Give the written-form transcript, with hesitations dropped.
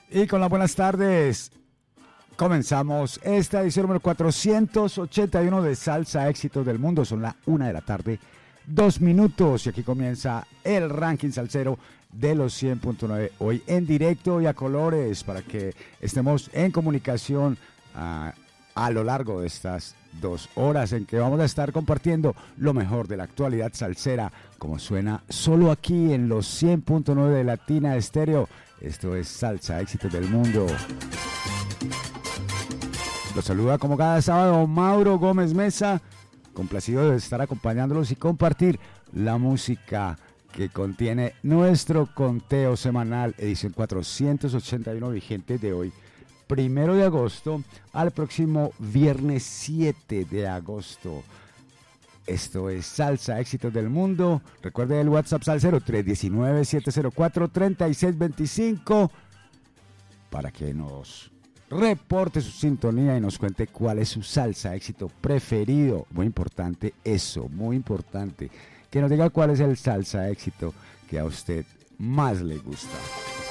Y con las buenas tardes, comenzamos esta edición número 481 de Salsa Éxitos del Mundo. Son las 1 de la tarde, 2 minutos. Y aquí comienza el ranking salsero de los 100.9. Hoy en directo y a colores para que estemos en comunicación a lo largo de estas 2 horas en que vamos a estar compartiendo lo mejor de la actualidad salsera, como suena solo aquí en los 100.9 de Latina Estéreo. Esto es Salsa Éxitos del Mundo. Los saluda como cada sábado Mauro Gómez Mesa, complacido de estar acompañándolos y compartir la música que contiene nuestro conteo semanal, edición 481, vigente de hoy, 1 de agosto, al próximo viernes 7 de agosto. Esto es Salsa Éxitos del Mundo. Recuerde el WhatsApp salsero 319-704-3625 para que nos reporte su sintonía y nos cuente cuál es su salsa éxito preferido. Muy importante eso, muy importante. Que nos diga cuál es el salsa éxito que a usted más le gusta.